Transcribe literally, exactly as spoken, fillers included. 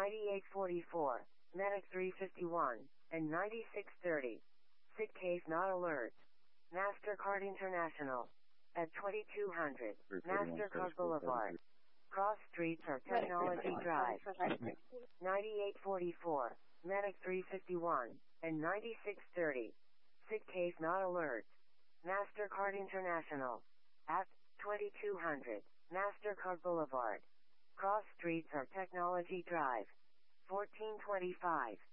ninety-eight forty-four, Medic three fifty-one, and ninety-six thirty. Sick case not alert. MasterCard International. At twenty-two hundred, MasterCard Boulevard. Cross streets or Technology Drive. ninety-eight forty-four, Medic three fifty-one, and ninety-six thirty. Sick case not alert. MasterCard International. At twenty-two hundred, MasterCard Boulevard. Cross streets or Technology Drive. fourteen twenty-five.